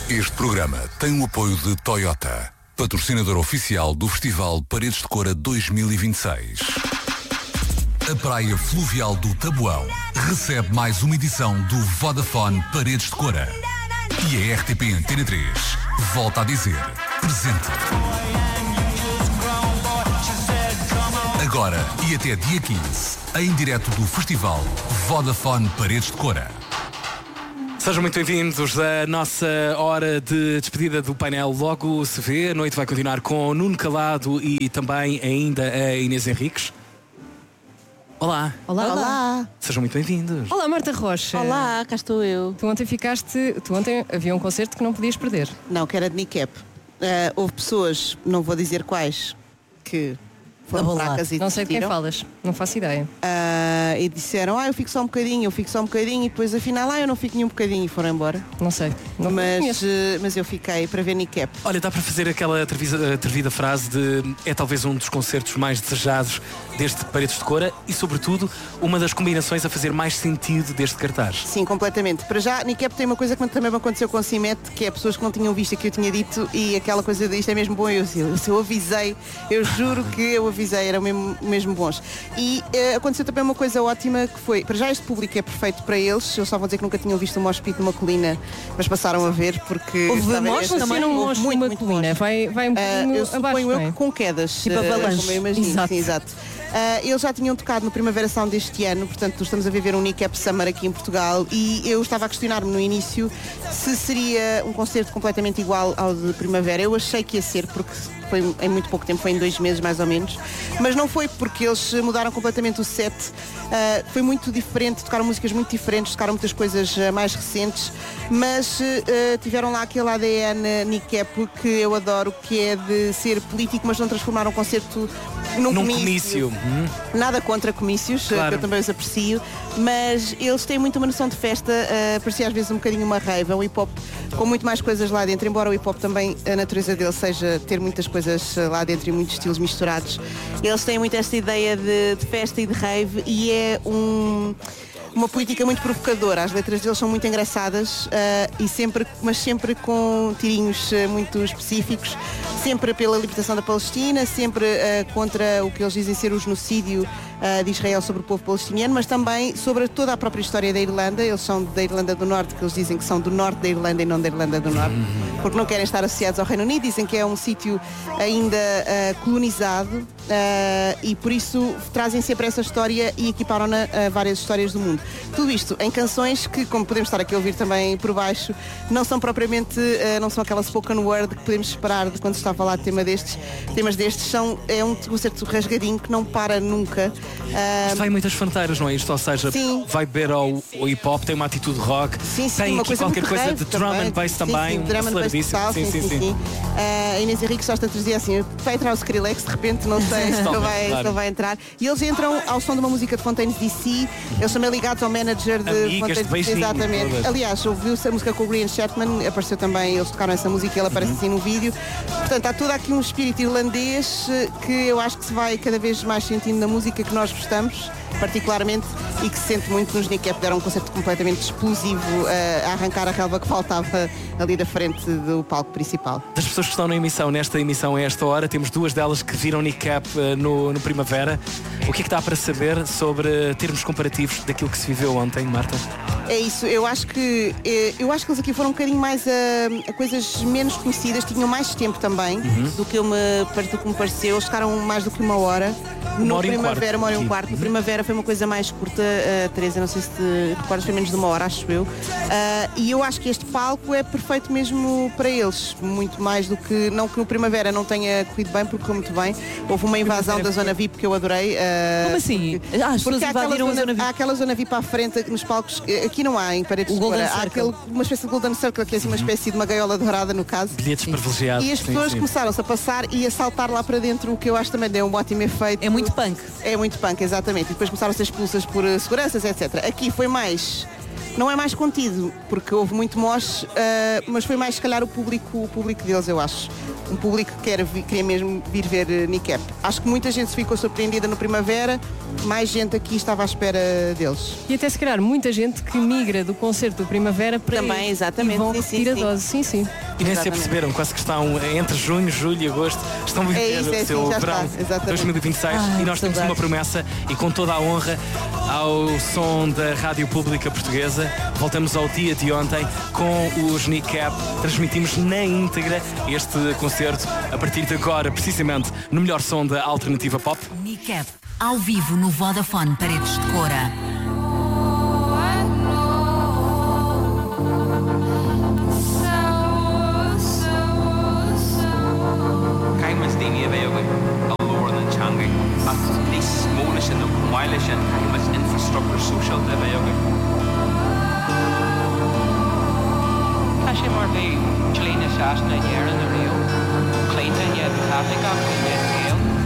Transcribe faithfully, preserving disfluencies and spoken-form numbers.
Este programa tem o apoio de Toyota, patrocinador oficial do Festival Paredes de Cora dois mil e vinte e seis. A Praia Fluvial do Taboão recebe mais uma edição do Vodafone Paredes de Cora. E a R T P Antena três volta a dizer presente. Agora e até dia quinze, em direto do Festival Vodafone Paredes de Cora. Sejam muito bem-vindos à nossa hora de despedida do painel. Logo se vê, a noite vai continuar com Nuno Calado e também ainda a Inês Henriques. Olá. Olá, olá. Sejam muito bem-vindos. Olá, Marta Rocha. Olá, cá estou eu. Tu ontem ficaste, tu ontem havia um concerto que não podias perder. Não, que era de Nicap. Uh, houve pessoas, não vou dizer quais, que foram fracas e não sei de quem desistiram. falas, não faço ideia. Uh, e disseram, ah, eu fico só um bocadinho, eu fico só um bocadinho, e depois afinal, ah, eu não fico nenhum bocadinho, e foram embora. Não sei. Não mas, uh, mas eu fiquei para ver Nicap. Olha, dá para fazer aquela atrevida, atrevida frase de é talvez um dos concertos mais desejados deste Paredes de Cora e, sobretudo, uma das combinações a fazer mais sentido deste cartaz. Sim, completamente. Para já, Nicap tem uma coisa que também aconteceu com o Cimete, que é pessoas que não tinham visto aquilo que eu tinha dito e aquela coisa de isto é mesmo bom. Eu, eu, eu avisei, eu juro que eu avisei, eram mesmo, mesmo bons. E uh, aconteceu também uma coisa ótima que foi, para já este público é perfeito para eles, eu só vou dizer que nunca tinham visto um mosh pit numa colina, mas passaram a ver porque... Houve mosh também num mosh numa colina, vai, vai um bocadinho uh, eu abaixo, suponho eu é? que com quedas, tipo uh, avalanche. como eu imagino. Exato. Sim, exato. Uh, eles já tinham tocado no Primavera Sound deste ano, portanto estamos a viver um Nicap Summer aqui em Portugal e eu estava a questionar-me no início se seria um concerto completamente igual ao de Primavera. Eu achei que ia ser, porque foi em muito pouco tempo, foi em dois meses mais ou menos, mas não foi, porque eles mudaram completamente o set. Uh, foi muito diferente, tocaram músicas muito diferentes, tocaram muitas coisas uh, mais recentes, mas uh, tiveram lá aquele A D N Nicap que eu adoro, que é de ser político, mas não transformar um concerto num, Num comício. comício. Hum. Nada contra comícios, Claro. que eu também os aprecio, mas eles têm muito uma noção de festa, uh, parecia às vezes um bocadinho uma rave, é um hip hop com muito mais coisas lá dentro, embora o hip hop também, a natureza dele seja ter muitas coisas lá dentro e muitos estilos misturados. Eles têm muito esta ideia de, de festa e de rave e é um... uma política muito provocadora. As letras deles são muito engraçadas uh, e sempre, mas sempre com tirinhos uh, muito específicos, sempre pela libertação da Palestina, sempre uh, contra o que eles dizem ser o genocídio uh, de Israel sobre o povo palestiniano, mas também sobre toda a própria história da Irlanda. Eles são da Irlanda do Norte, que eles dizem que são do norte da Irlanda e não da Irlanda do Norte, porque não querem estar associados ao Reino Unido, dizem que é um sítio ainda uh, colonizado uh, e por isso trazem sempre essa história e equiparam-na a várias histórias do mundo. Tudo isto em canções que, como podemos estar aqui a ouvir também por baixo, não são propriamente, uh, não são aquela spoken word que podemos esperar de quando se está a falar de tema destes, temas destes. São, é um concerto rasgadinho que não para nunca. Uh, Isto vai em muitas fronteiras, não é isto? Ou seja, sim. vai beber ao, ao hip hop, tem uma atitude rock, sim, sim, tem uma aqui coisa qualquer muito coisa rave de drum também. and bass sim, também, sim, drum and bass aceleradíssimo. total, Sim, sim, sim. sim. Uh, a Inês Henrique só está a dizer assim, vai entrar o Skrillex, de repente não sei se ele vai, claro. se ele vai entrar. E eles entram ao som de uma música de Fontaines D C, eles são meio ligados ao manager de Amigas Fontaines de D C. beijinhos, Exatamente. todas. Aliás, ouviu-se a música com o Green Shetman, apareceu também, eles tocaram essa música e ele aparece assim no vídeo. Portanto, há todo aqui um espírito irlandês que eu acho que se vai cada vez mais sentindo na música que nós gostamos, particularmente, e que se sente muito nos Nicap. Deram um concerto completamente explosivo uh, a arrancar a relva que faltava ali da frente do palco principal. Das pessoas que estão na emissão, nesta emissão a esta hora, temos duas delas que viram Nicap uh, no, no Primavera. O que é que dá para saber sobre termos comparativos daquilo que se viveu ontem, Marta? É isso, eu acho que eu acho que eles aqui foram um bocadinho mais a, a coisas menos conhecidas, tinham mais tempo também uhum. do, que eu me, do que me pareceu, eles ficaram mais do que uma hora. Uma no hora Primavera, um uma hora e um aqui. quarto. No Primavera foi uma coisa mais curta, uh, Teresa, não sei se te recordas, foi menos de uma hora, acho eu. Uh, e eu acho que este palco é perfeito mesmo para eles, muito mais do que, não que no Primavera não tenha corrido bem, porque correu muito bem. Houve uma invasão da zona V I P que eu adorei. Uh, Como assim? Porque, ah, as porque pessoas há aquela, invadiram zona, a zona V I P. há aquela zona V I P à frente nos palcos, aqui não há em Paredes de Cora, há aquele, uma espécie de Golden Circle, que é assim uma espécie de uma gaiola dourada no caso. Bilhetes privilegiados. E as pessoas sim, sim. começaram-se a passar e a saltar lá para dentro, o que eu acho também deu um ótimo efeito. É muito punk. É muito punk, exatamente. E depois começaram a ser expulsas por uh, seguranças, etcétera. Aqui foi mais Não é mais contido, porque houve muito mosh, uh, mas foi mais se calhar o público, o público deles, eu acho. Um público que quer, queria mesmo vir ver uh, Nick. Acho que muita gente ficou surpreendida no Primavera, mais gente aqui estava à espera deles. E até se calhar muita gente que migra do concerto do Primavera para Também, exatamente. e vão sim, repetir sim, a sim. dose. Sim, sim. E nem se perceberam, quase que estão entre junho, julho e agosto, estão a viver É isso, é o seu assim, já verão está, exatamente. dois mil e vinte e seis Ai, e nós temos saudades. uma promessa e com toda a honra ao som da Rádio Pública Portuguesa, voltamos ao dia de ontem com os Nick Cave, transmitimos na íntegra este concerto a partir de agora, precisamente no melhor som da alternativa pop. Nick Cave, ao vivo no Vodafone Paredes de Cora. Infrastructure social development. Caixa mar bhí Chelina Shasna Year in the Rio. Cleita yet Catholic of the